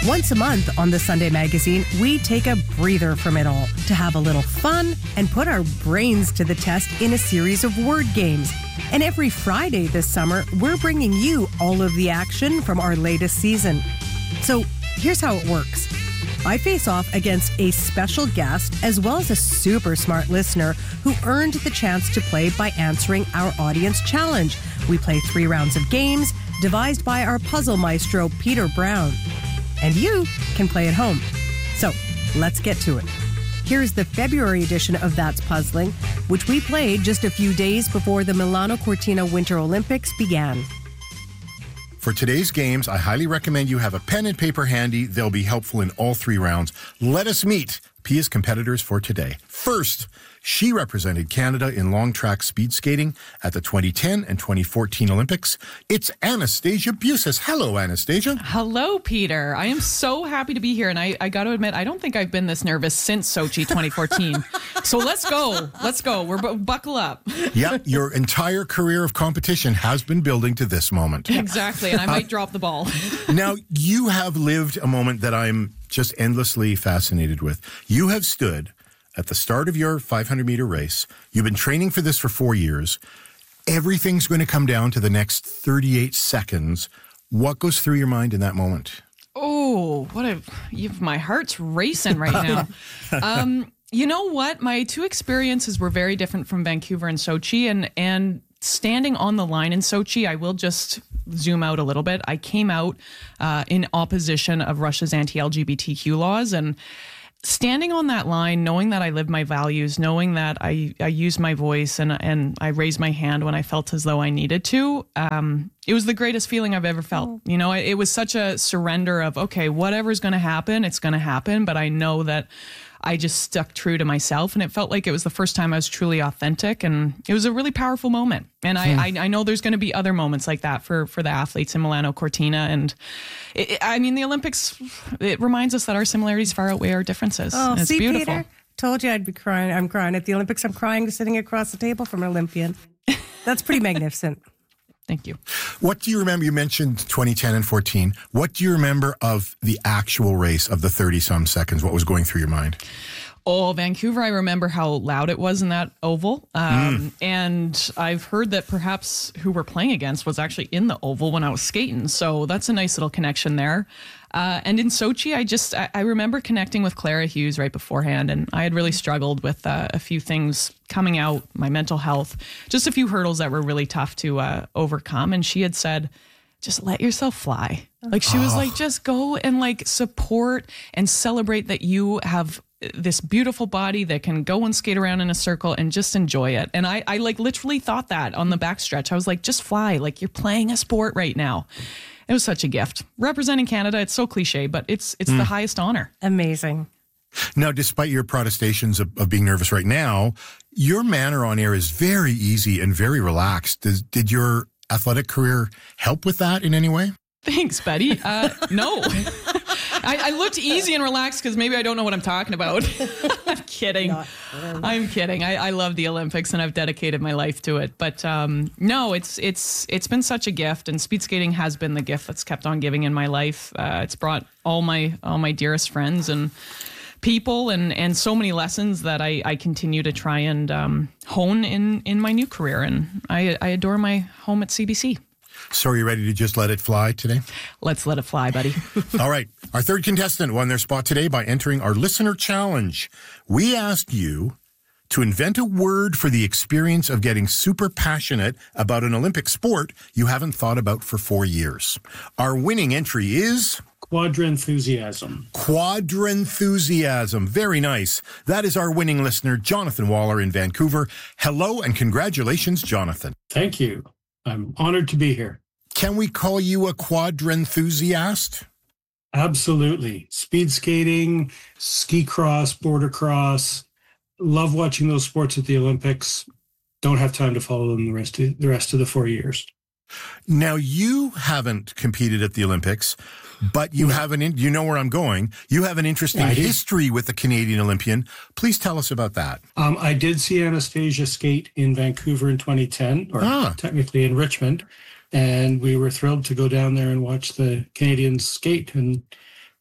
Once a month on the Sunday Magazine, we take a breather from it all to have a little fun and put our brains to the test in a series of word games. And every Friday this summer, we're bringing you all of the action from our latest season. So here's how it works. I face off against a special guest as well as a super smart listener who earned the chance to play by answering our audience challenge. We play 3 rounds of games devised by our puzzle maestro, Peter Brown. And you can play at home. So let's get to it. Here's the February edition of That's Puzzling, which we played just a few days before the Milano Cortina Winter Olympics began. For today's games, I highly recommend you have a pen and paper handy. They'll be helpful in all 3 rounds. Let us meet Pia's competitors for today. First, she represented Canada in long track speed skating at the 2010 and 2014 Olympics. It's Anastasia Busis. Hello, Anastasia. Hello, Peter. I am so happy to be here. And I got to admit, I don't think I've been this nervous since Sochi 2014. So let's go. Let's go. Buckle up. Yeah, your entire career of competition has been building to this moment. Exactly. And I might drop the ball. Now, you have lived a moment that I'm just endlessly fascinated with. You have stood at the start of your 500-meter race. You've been training for this for 4 years. Everything's going to come down to the next 38 seconds. What goes through your mind in that moment? Oh, my heart's racing right now. You know what? My 2 experiences were very different from Vancouver and Sochi. And standing on the line in Sochi, I will just zoom out a little bit. I came out in opposition of Russia's anti-LGBTQ laws, and standing on that line, knowing that I live my values, knowing that I used my voice and I raised my hand when I felt as though I needed to, it was the greatest feeling I've ever felt. You know, it was such a surrender of, okay, whatever's going to happen, it's going to happen. But I know that I just stuck true to myself, and it felt like it was the first time I was truly authentic, and it was a really powerful moment. And I know there's going to be other moments like that for the athletes in Milano Cortina. And the Olympics, it reminds us that our similarities far outweigh our differences. Oh, and it's see, beautiful. Peter? Told you I'd be crying. I'm crying at the Olympics. I'm crying sitting across the table from an Olympian. That's pretty magnificent. Thank you. What do you remember? You mentioned 2010 and 14. What do you remember of the actual race of the 30-some seconds? What was going through your mind? Oh, Vancouver, I remember how loud it was in that oval. And I've heard that perhaps who we're playing against was actually in the oval when I was skating. So that's a nice little connection there. And in Sochi, I remember connecting with Clara Hughes right beforehand. And I had really struggled with a few things coming out, my mental health, just a few hurdles that were really tough to overcome. And she had said, just let yourself fly. Like she was like, just go and like support and celebrate that you have this beautiful body that can go and skate around in a circle and just enjoy it. And I like literally thought that on the backstretch. I was like, just fly. Like you're playing a sport right now. It was such a gift. Representing Canada, it's so cliche, but it's the highest honor. Amazing. Now, despite your protestations of being nervous right now, your manner on air is very easy and very relaxed. Did your athletic career help with that in any way? Thanks, Betty. No. I looked easy and relaxed because maybe I don't know what I'm talking about. I'm kidding. I'm kidding. I love the Olympics and I've dedicated my life to it. But no, it's been such a gift, and speed skating has been the gift that's kept on giving in my life. It's brought all my dearest friends and people and so many lessons that I continue to try and hone in my new career. And I adore my home at CBC. So are you ready to just let it fly today? Let's let it fly, buddy. All right. Our third contestant won their spot today by entering our listener challenge. We asked you to invent a word for the experience of getting super passionate about an Olympic sport you haven't thought about for 4 years. Our winning entry is... Quadrenthusiasm. Quadrenthusiasm. Very nice. That is our winning listener, Jonathan Waller in Vancouver. Hello and congratulations, Jonathan. Thank you. I'm honored to be here. Can we call you a quadrenthusiast? Absolutely. Speed skating, ski cross, border cross. Love watching those sports at the Olympics. Don't have time to follow them the rest of the 4 years. Now, you haven't competed at the Olympics, but you have you know where I'm going. You have an interesting history with the Canadian Olympian. Please tell us about that. I did see Anastasia skate in Vancouver in 2010, or technically in Richmond, and we were thrilled to go down there and watch the Canadians skate. And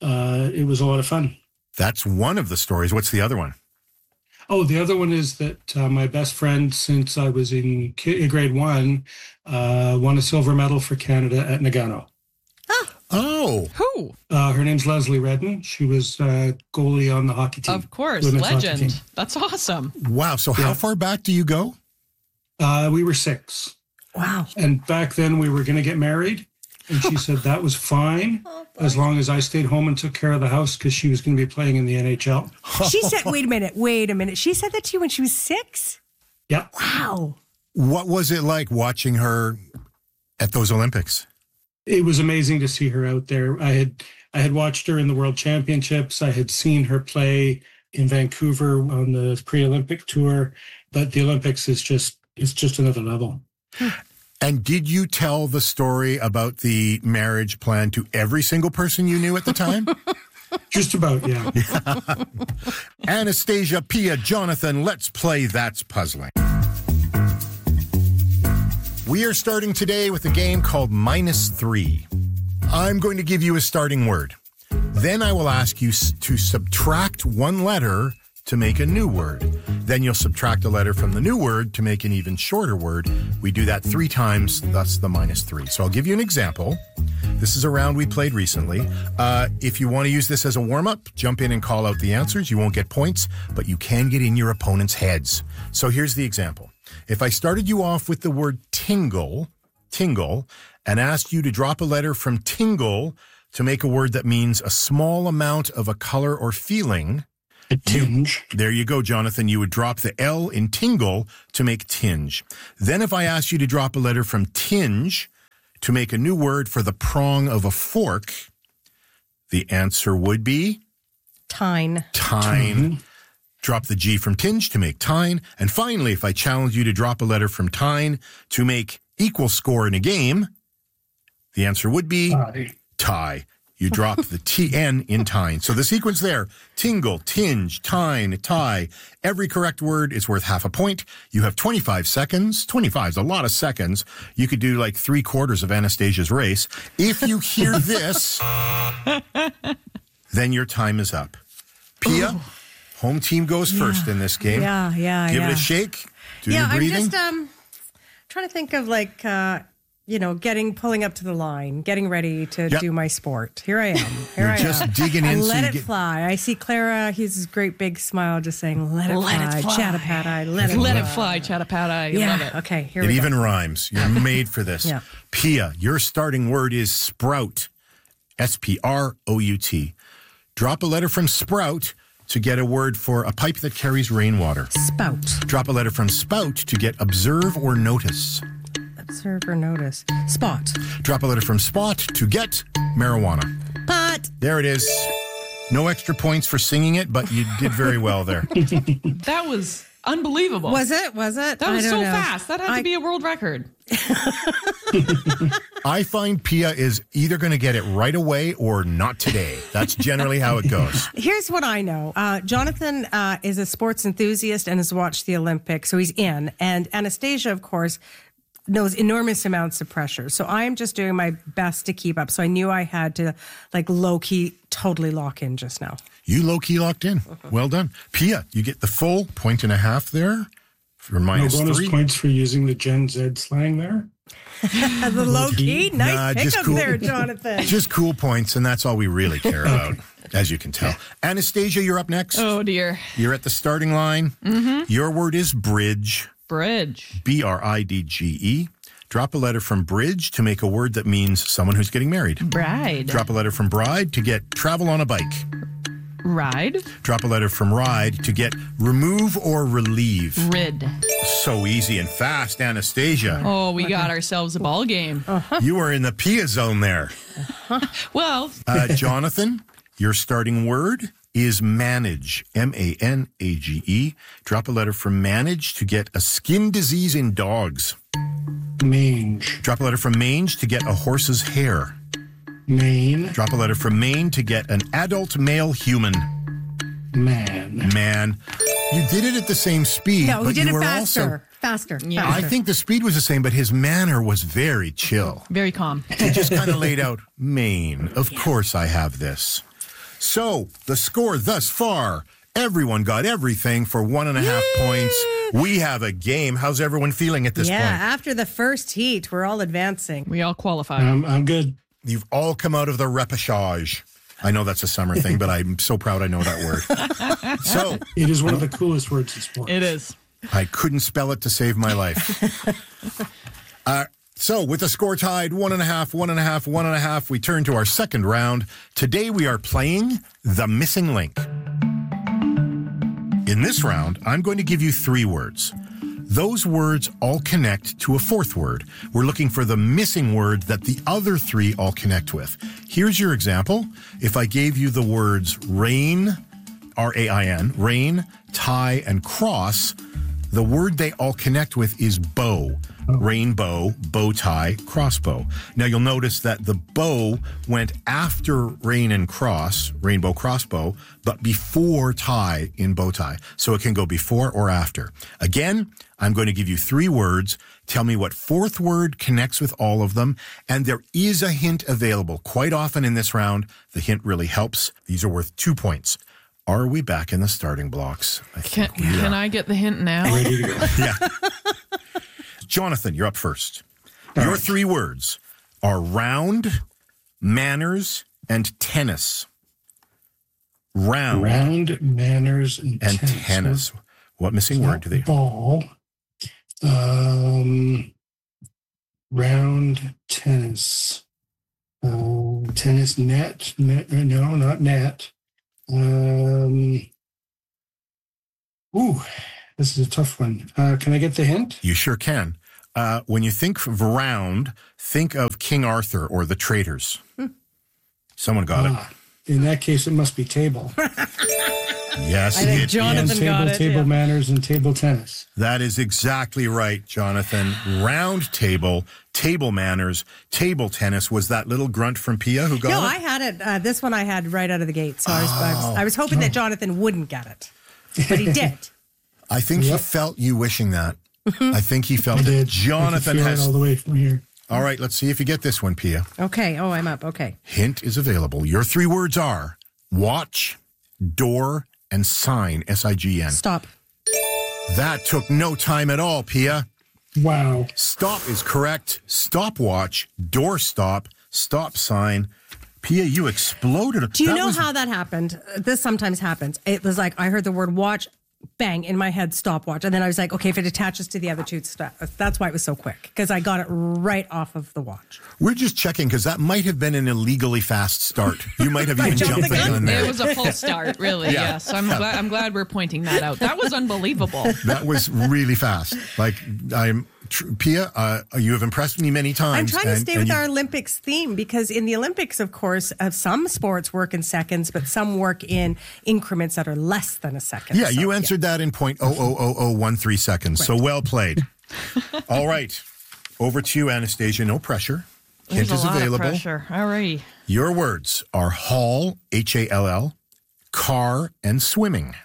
it was a lot of fun. That's one of the stories. What's the other one? Oh, the other one is that my best friend since I was in grade 1 won a silver medal for Canada at Nagano. Oh. Who? Her name's Leslie Redden. She was goalie on the hockey team. Of course, women's hockey legend. team. That's awesome. Wow. So how far back do you go? We were 6. Wow. And back then we were going to get married. And she said that was fine as long as I stayed home and took care of the house because she was going to be playing in the NHL. She said, wait a minute. She said that to you when she was 6? Yeah. Wow. What was it like watching her at those Olympics? It was amazing to see her out there. I had watched her in the World Championships. I had seen her play in Vancouver on the pre-Olympic tour, but the Olympics is just another level. And did you tell the story about the marriage plan to every single person you knew at the time? Just about, yeah. Anastasia, Pia, Jonathan, let's play That's Puzzling. We are starting today with a game called -3. I'm going to give you a starting word. Then I will ask you to subtract one letter to make a new word. Then you'll subtract a letter from the new word to make an even shorter word. We do that 3 times, thus the -3. So I'll give you an example. This is a round we played recently. If you want to use this as a warm-up, jump in and call out the answers. You won't get points, but you can get in your opponent's heads. So here's the example. If I started you off with the word tingle, and asked you to drop a letter from tingle to make a word that means a small amount of a color or feeling, A tinge. there you go, Jonathan. You would drop the L in tingle to make tinge. Then if I asked you to drop a letter from tinge to make a new word for the prong of a fork, the answer would be? Tine. Tine. Drop the G from tinge to make tine. And finally, if I challenge you to drop a letter from tine to make equal score in a game, the answer would be tie. You drop the TN in tine. So the sequence there, tingle, tinge, tine, tie. Every correct word is worth half a point. You have 25 seconds. 25 is a lot of seconds. You could do like 3/4 of Anastasia's race. If you hear this, then your time is up. Pia, home team goes first in this game. Yeah. Give it a shake. Do your breathing. I'm just trying to think of pulling up to the line, getting ready to do my sport. Here I am. You're just digging in. And let it fly. I see Clara, his great big smile just saying, let it fly. Chattapada, let it fly, Chattapada. Yeah. Love it. Okay, here It we go. even rhymes. You're made for this. Yeah. Pia, your starting word is sprout. SPROUT. Drop a letter from sprout to get a word for a pipe that carries rainwater. Spout. Drop a letter from spout to get observe or notice. Observe or notice. Spot. Drop a letter from spot to get marijuana. Pot. There it is. No extra points for singing it, but you did very well there. That was unbelievable. Was it? That was so fast. That had to be a world record. I find Pia is either going to get it right away or not today. That's generally how it goes. Here's what I know. Jonathan is a sports enthusiast and has watched the Olympics, so he's in. And Anastasia, of course, knows enormous amounts of pressure. So I am just doing my best to keep up. So I knew I had to, low-key, totally lock in just now. You low-key locked in. Well done. Pia, you get the full 1.5 there for No bonus -3. points for using the Gen Z slang there. The low-key? Nice just pickup cool. there, Jonathan. Just cool points, and that's all we really care about, as you can tell. Anastasia, you're up next. Oh, dear. You're at the starting line. Mm-hmm. Your word is bridge. Bridge. BRIDGE. Drop a letter from bridge to make a word that means someone who's getting married. Bride. Drop a letter from bride to get travel on a bike. Ride. Drop a letter from ride to get remove or relieve. Rid. So easy and fast, Anastasia. Oh, we got ourselves a ball game. You are in the Pia zone there. Well, Jonathan, your starting word is manage. MANAGE. Drop a letter from manage to get a skin disease in dogs. Mange. Drop a letter from mange to get a horse's hair. Main. Drop a letter from mane to get an adult male human. Man. You did it at the same speed. No, he but did you it were faster. Faster. Yeah. I think the speed was the same, but his manner was very chill. very calm. He just kind of laid out, Maine. Of course I have this. So, the score thus far, everyone got everything for 1.5 points. We have a game. How's everyone feeling at this point? After the first heat, we're all advancing. We all qualify. I'm good. You've all come out of the repechage. I know that's a summer thing, but I'm so proud I know that word. So, It is one of the coolest words in sports. It is. I couldn't spell it to save my life. So, with the score tied 1.5, 1.5, 1.5, we turn to our second round. Today we are playing The Missing Link. In this round, I'm going to give you 3 words. Those words all connect to a fourth word. We're looking for the missing word that the other 3 all connect with. Here's your example. If I gave you the words rain, R-A-I-N, rain, tie, and cross, the word they all connect with is bow. Rainbow, bow tie, crossbow. Now you'll notice that the bow went after rain and cross, rainbow, crossbow, but before tie in bow tie. So it can go before or after. Again, I'm going to give you 3 words. Tell me what fourth word connects with all of them. And there is a hint available. Quite often in this round, the hint really helps. These are worth 2 points. Are we back in the starting blocks? Can I get the hint now? Ready to go. Yeah. Jonathan, you're up first. Your 3 words are round, manners, and tennis. Round, manners, and tennis. What missing word do they have? Ball. Round, tennis. Tennis net. No, not net. This is a tough one. Can I get the hint? You sure can. When you think of round, think of King Arthur or the Traitors. Someone got it. In that case, it must be table. Yes, I think it Jonathan is. got it. Table Yeah. manners and table tennis. That is exactly right, Jonathan. Round table, table manners, table tennis. Was that little grunt from Pia who got No, it? I had it. This one I had right out of the gate. So I was hoping that Jonathan wouldn't get it. But he did. I think he felt you wishing that. I think he felt it. Jonathan I can feel has. it all the way from here. All right, let's see if you get this one, Pia. Okay. Oh, I'm up. Okay. Hint is available. Your 3 words are watch, door, and sign, S-I-G-N. Stop. That took no time at all, Pia. Wow. Stop is correct. Stopwatch, doorstop, stop sign. Pia, you exploded. Do you know how that happened? This sometimes happens. It was like I heard the word watch, bang, in my head, stopwatch. And then I was like, okay, if it attaches to the other 2, stop. That's why it was so quick, because I got it right off of the watch. We're just checking because that might have been an illegally fast start. You might have even jumped jumped the the gun. gun there. It was a full start, really. Yeah. Yes, I'm glad we're pointing that out. That was unbelievable. That was really fast. Like, Pia, you have impressed me many times. I'm trying to stay with our Olympics theme, because in the Olympics, of course, some sports work in seconds, but some work in increments that are less than a second. Yeah, you answered that in 0.00013 seconds. Right. So well played. All right. Over to you, Anastasia. No pressure. Hint There's is a lot available. of pressure. All right. Your words are hall, H-A-L-L, car, and swimming.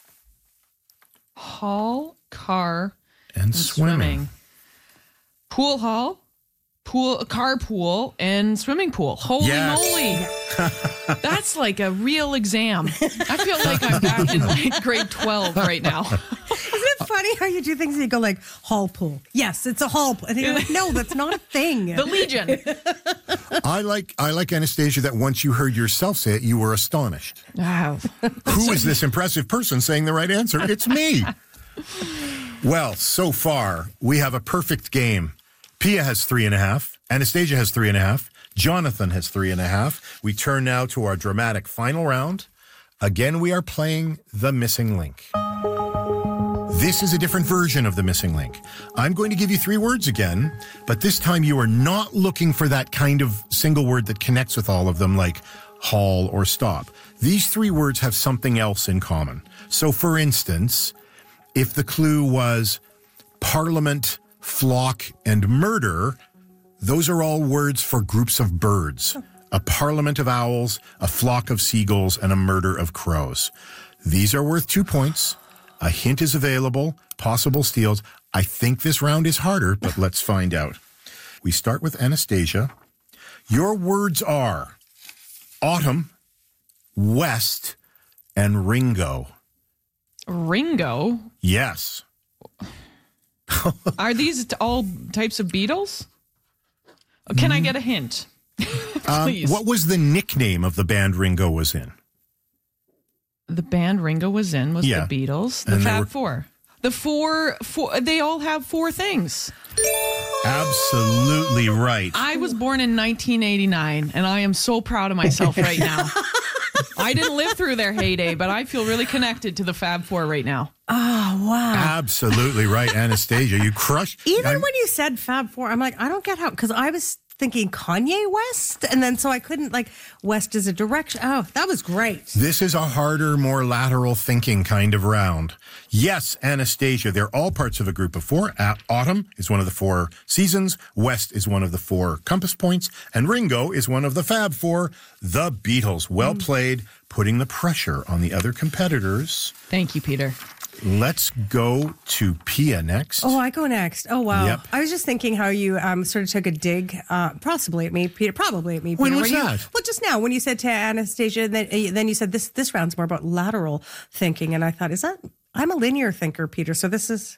Hall, car, and swimming. Pool hall, carpool, and swimming pool. Holy moly. That's like a real exam. I feel like I'm back in like grade 12 right now. Isn't it funny how you do things and you go like, hall pool? Yes, it's a hall pool. And you're like, no, that's not a thing. The Legion. I like Anastasia that once you heard yourself say it, you were astonished. Wow. Who is this impressive person saying the right answer? It's me. Well, so far, we have a perfect game. Pia has 3.5. Anastasia has 3.5. Jonathan has 3.5. We turn now to our dramatic final round. Again, we are playing The Missing Link. This is a different version of The Missing Link. I'm going to give you 3 words again, but this time you are not looking for that kind of single word that connects with all of them, like hall or stop. These 3 words have something else in common. So, for instance, if the clue was parliament, flock, and murder, those are all words for groups of birds. A parliament of owls, a flock of seagulls, and a murder of crows. These are worth 2 points. A hint is available, possible steals. I think this round is harder, but let's find out. We start with Anastasia. Your words are autumn, West, and Ringo. Ringo? Yes. Are these all types of Beatles? Can I get a hint? Please. What was the nickname of the band Ringo was in? The band Ringo was in was Yeah. the Beatles, the And they Fab were- Four. The four, they all have four things. Absolutely right. I was born in 1989, and I am so proud of myself right now. I didn't live through their heyday, but I feel really connected to the Fab Four right now. Oh, wow. Absolutely right, Anastasia. You crushed. Even when you said Fab Four, I'm like, I don't get how, because I was thinking Kanye West, and then so I couldn't, like, West is a direction. Oh, that was great. This is a harder, more lateral thinking kind of round. Yes, Anastasia, they're all parts of a group of four. Autumn is one of the four seasons. West is one of the four compass points. And Ringo is one of the Fab Four, the Beatles. Well played, putting the pressure on the other competitors. Thank you, Peter. Let's go to Pia next. Oh, I go next. Oh, wow. Yep. I was just thinking how you sort of took a dig, possibly at me, Peter. Probably at me, Peter. When was you, that? Well, just now when you said to Anastasia, then you said this round's more about lateral thinking, and I thought, is that? I'm a linear thinker, Peter. So this is.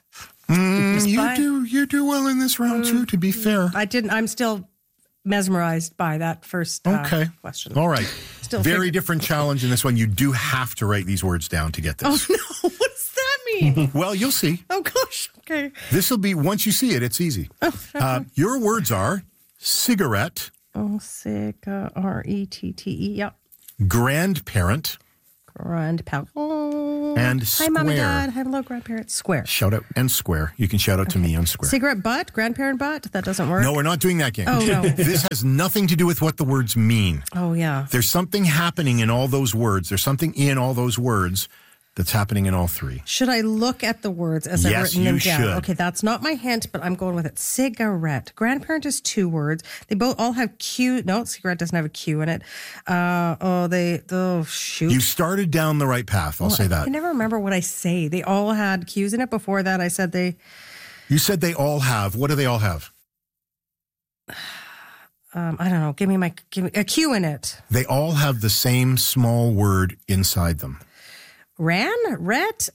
You do well in this round too. To be fair, I didn't. I'm still mesmerized by that first okay. question. All right. Still Very figure- different challenge in this one. You do have to write these words down to get this. Oh no! What does that mean? Well, you'll see. Oh gosh. Okay. This will be, once you see it, it's easy. Your words are cigarette, Oh, RETTE. Yep. grandparent, Grandparent. Oh. and Hi, Mom and Dad. square. Hello, grandparents. Square. Shout out, and square. You can shout out to me on square. Cigarette butt, grandparent butt. That doesn't work. No, we're not doing that game. Oh, no. This has nothing to do with what the words mean. Oh, yeah. There's something happening in all those words. There's something in all those words that's happening in all three. Should I look at the words as I've Yes, written them you down? should. Okay, that's not my hint, but I'm going with it. Cigarette. Grandparent is two words. They both all have Q. No, cigarette doesn't have a Q in it. Shoot. You started down the right path. I'll say I that. can never remember what I say. They all had Q's in it. Before that, I said they. You said they all have. What do they all have? I don't know. Give me a Q in it. They all have the same small word inside them. Parent,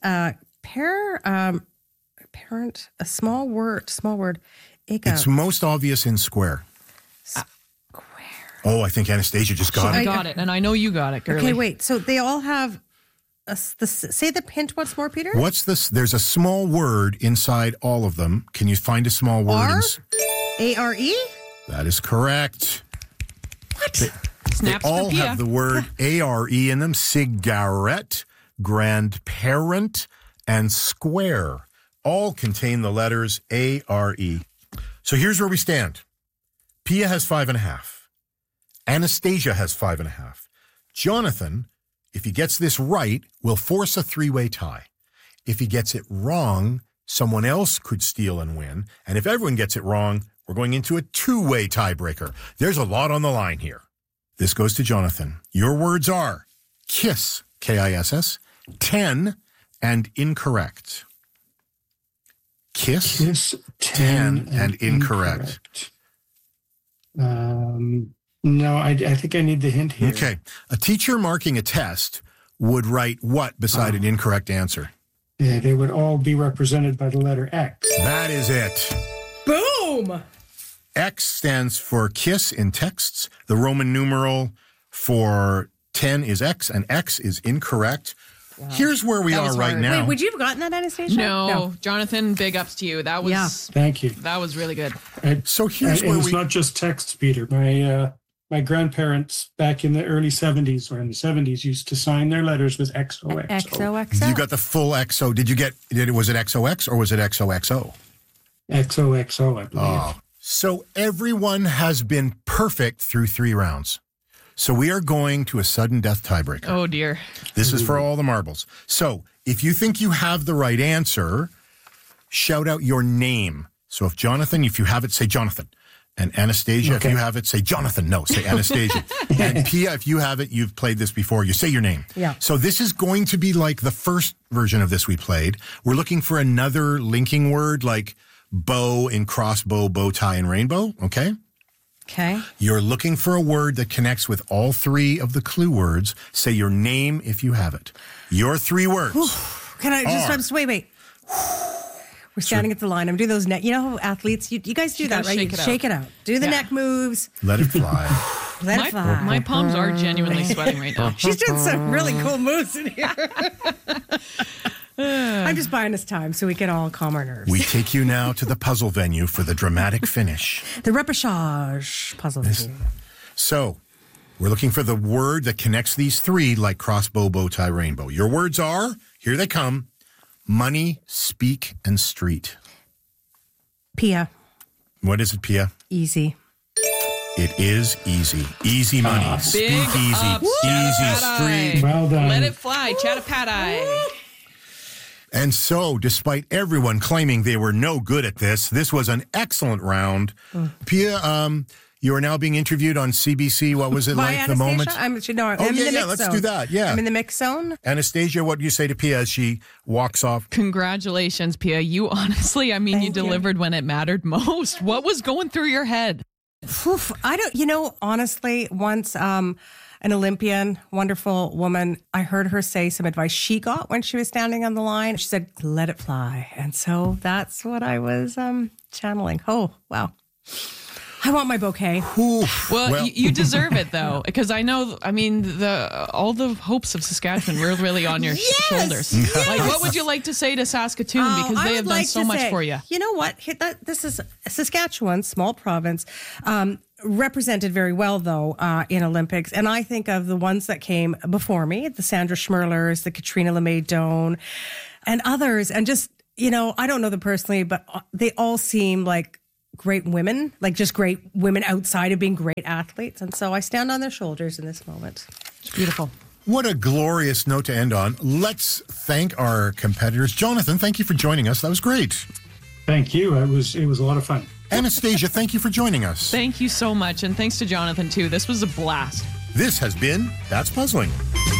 a small word. It's most obvious in square. Oh, I think Anastasia just got I it. got it, and I know you got it, girlie. Okay, wait. So they all have. Say the hint once more, Peter. What's this? There's a small word inside all of them. Can you find a small word? ARE? That is correct. What? They Snaps all for Pia. have the word ARE in them. Cigarette, grandparent, and square all contain the letters ARE. So here's where we stand. Pia has 5.5. Anastasia has 5.5. Jonathan, if he gets this right, will force a three-way tie. If he gets it wrong, someone else could steal and win. And if everyone gets it wrong, we're going into a two-way tiebreaker. There's a lot on the line here. This goes to Jonathan. Your words are kiss, K-I-S-S, 10, and incorrect. Kiss 10 and incorrect. No, I think I need the hint here. Okay. A teacher marking a test would write what beside an incorrect answer? Yeah, they would all be represented by the letter X. That is it. Boom! X stands for kiss in texts. The Roman numeral for 10 is X, and X is incorrect. Wow. Here's where we That are was right hard. now. Wait, would you have gotten that, Anastasia? No, Jonathan, big ups to you. That was Yeah. Thank you. that was really good. So here's And where it's we... not just texts, Peter. My grandparents back in the early 70s or in the 70s used to sign their letters with XOXO. XOXO. You got the full XO. Was it XOX or was it XOXO? XOXO, I believe. Oh. So everyone has been perfect through 3 rounds. So we are going to a sudden death tiebreaker. Oh dear. This is for all the marbles. So if you think you have the right answer, shout out your name. So if Jonathan, if you have it, say Jonathan. And Anastasia, Okay. if you have it, say Jonathan. No, say Anastasia. And Pia, if you have it, you've played this before, you say your name. Yeah. So this is going to be like the first version of this we played. We're looking for another linking word like bow in crossbow, bow tie, and rainbow. Okay? Okay. You're looking for a word that connects with all three of the clue words. Say your name if you have it. Your 3 words. Can I just wait. We're standing at the line. I'm doing those neck. You know how athletes, you guys do that, right? Shake it out. Do the neck moves. Let it fly. Let it fly. My palms are genuinely sweating right now. She's doing some really cool moves in here. I'm just buying us time so we can all calm our nerves. We take you now to the puzzle venue for the dramatic finish. The repechage puzzle venue. So, we're looking for the word that connects these 3 like crossbow, bow tie, rainbow. Your words are, here they come, money, speak, and street. Pia. What is it, Pia? Easy. It is easy. Easy money. Speak easy. Easy street. Well done. Let it fly, Chattapadai. And so, despite everyone claiming they were no good at this was an excellent round. Pia, you are now being interviewed on CBC. What was it By like, Anastasia? the moment? I'm in the mix let's zone. do that. Yeah. I'm in the mix zone. Anastasia, what do you say to Pia as she walks off? Congratulations, Pia. You honestly, you Thank you. delivered when it mattered most. What was going through your head? Oof, honestly, once an Olympian, wonderful woman, I heard her say some advice she got when she was standing on the line. She said, let it fly. And so that's what I was channeling. Oh, wow. I want my bouquet. Well, you deserve it, though, because all the hopes of Saskatchewan were really on your shoulders. Yes. Like, what would you like to say to Saskatoon? Because they have done so much for you. You know what? This is Saskatchewan, small province, represented very well, though, in Olympics. And I think of the ones that came before me, the Sandra Schmirlers, the Katrina LeMay-Doan, and others. And just, I don't know them personally, but they all seem like great women, like just great women outside of being great athletes. And so I stand on their shoulders in this moment. It's beautiful. What a glorious note to end on. Let's thank our competitors. Jonathan, thank you for joining us. That was great. Thank you. It was a lot of fun. Anastasia, thank you for joining us. Thank you so much. And thanks to Jonathan, too. This was a blast. This has been That's Puzzling.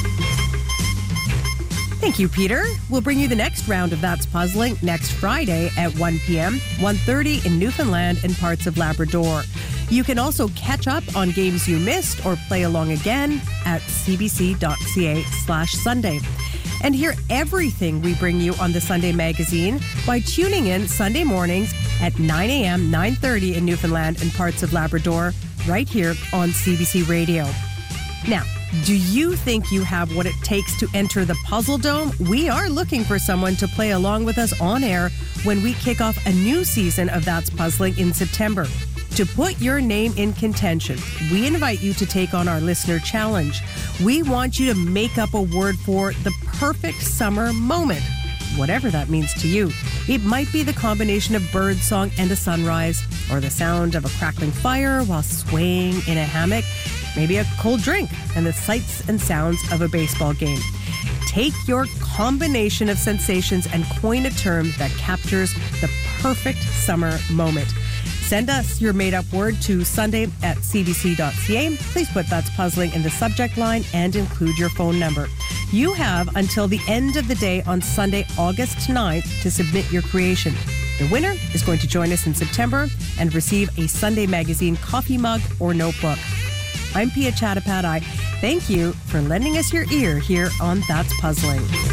Thank you, Peter. We'll bring you the next round of That's Puzzling next Friday at 1 p.m., 1:30 in Newfoundland and parts of Labrador. You can also catch up on games you missed or play along again at cbc.ca/Sunday. And hear everything we bring you on the Sunday Magazine by tuning in Sunday mornings at 9 a.m., 9:30 in Newfoundland and parts of Labrador, right here on CBC Radio. Now, do you think you have what it takes to enter the Puzzle Dome? We are looking for someone to play along with us on air when we kick off a new season of That's Puzzling in September. To put your name in contention, we invite you to take on our listener challenge. We want you to make up a word for the perfect summer moment, whatever that means to you. It might be the combination of birdsong and a sunrise, or the sound of a crackling fire while swaying in a hammock, maybe a cold drink, and the sights and sounds of a baseball game. Take your combination of sensations and coin a term that captures the perfect summer moment. Send us your made-up word to sunday@cbc.ca. Please put That's Puzzling in the subject line and include your phone number. You have until the end of the day on Sunday, August 9th to submit your creation. The winner is going to join us in September and receive a Sunday Magazine coffee mug or notebook. I'm Pia Chattapadai. Thank you for lending us your ear here on That's Puzzling.